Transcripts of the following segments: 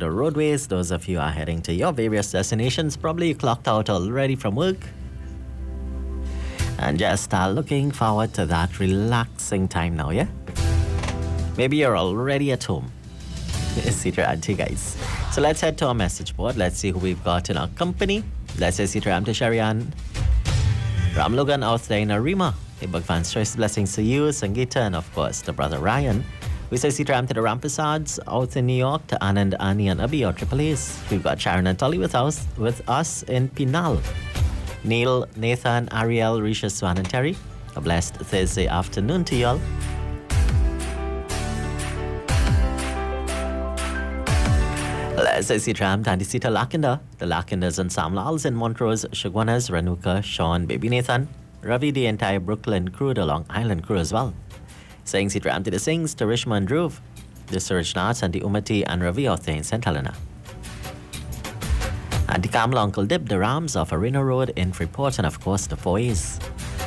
the roadways. Those of you are heading to your various destinations, probably you clocked out already from work. And just looking forward to that relaxing time now, yeah? Maybe you're already at home. Sita Auntie, guys. So let's head to our message board. Let's see who we've got in our company. Let's say Sita Ram to Sharian. Ram Logan out there in Arima. Hey, Bhagwan's choice blessings to you, Sangeeta, and of course, the brother Ryan. We say Sita Ram to the Rampasads out in New York, to Anand, Annie, and Abhi, our Triple A's. We've got Sharon and Tully with us in Pinal. Neil, Nathan, Ariel, Risha, Swan, and Terry. A blessed Thursday afternoon to y'all. Let's say Sita Ram, Tandy Sita Lakinda. The Lakinders and Sam Lals in Montrose, Shagwanas, Ranuka, Sean, Baby Nathan, Ravi, the entire Brooklyn crew, the Long Island crew as well. Saying Sita Ram to the Sings, to Rishma and Dhruv, the Suraj Nath and the Umati and Ravi out there in St. Helena. And the Kamla Uncle Dib, the Rams of Arena Road in Freeport, and of course the Foys.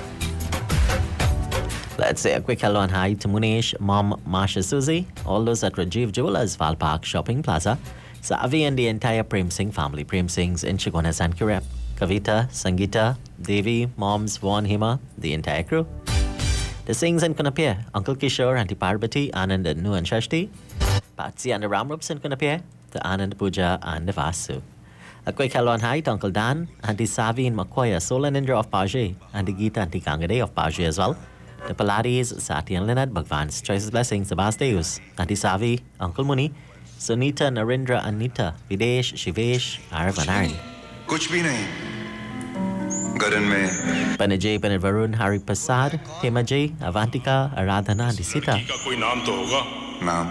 Let's say a quick hello and hi to Munesh, Mom, Marsha, Susie, all those at Rajiv Jewelers, Val Park Shopping Plaza, Savi and the entire Prem Singh family, Prem Singhs in Chaguanas and Kirep, Kavita, Sangeeta, Devi, Moms, Vaughan, Hima, the entire crew. The Singhs in Kunapir, Uncle Kishore, Auntie Parvati, Anand and Nu and Shashti, Patsy and the Ramrups in Kunapir, the Anand Puja and the Vasu. A quick hello and hi to Uncle Dan, Auntie Savi in Makoya, Solan Indra of Pajay, Auntie Geeta, Auntie Kangade of Pajay as well. The Pilates, Sati and Lynette, Bhagwan's choices blessings, Sebastius, Auntie Savi, Uncle Muni, Sunita, Narendra, Anita, Videsh, Shivesh, Arav and Aaron. कुछ भी नहीं गगन में Panajay, Panaj Varun, Hari Prasad, Hemajay, Avantika, Aradhana, Disita. का कोई नाम तो होगा नाम